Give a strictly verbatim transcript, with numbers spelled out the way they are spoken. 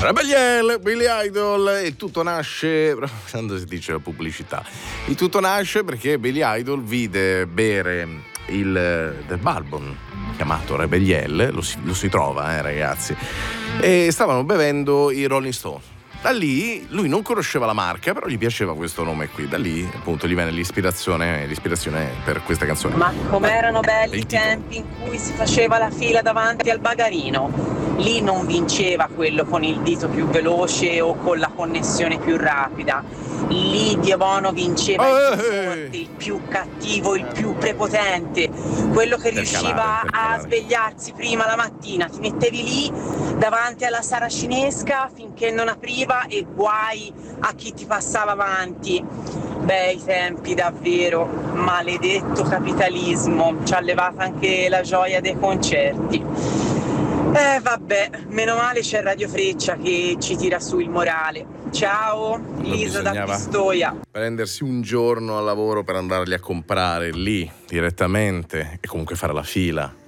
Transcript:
Rebellion, Billy Idol. Il tutto nasce, quando si dice la pubblicità, il tutto nasce perché Billy Idol vide bere il del Bourbon chiamato Rebellion, lo si, lo si trova, eh, ragazzi, e stavano bevendo i Rolling Stone. Da lì lui non conosceva la marca, però gli piaceva questo nome qui. Da lì appunto gli venne l'ispirazione, l'ispirazione per questa canzone. Ma com'erano belli i tempi in cui si faceva la fila davanti al bagarino. Lì non vinceva quello con il dito più veloce o con la connessione più rapida. Lì Diabono vinceva il più forte, il più cattivo, il più prepotente, quello che Per riusciva calare, per a calare. svegliarsi prima la mattina. Ti mettevi lì davanti alla saracinesca finché non apriva e guai a chi ti passava avanti. Bei tempi davvero, maledetto capitalismo, ci ha levato anche la gioia dei concerti. Eh vabbè, meno male c'è Radio Freccia che ci tira su il morale. Ciao, Lisa da Bisognava Pistoia. prendersi un giorno al lavoro per andarli a comprare lì direttamente e comunque fare la fila.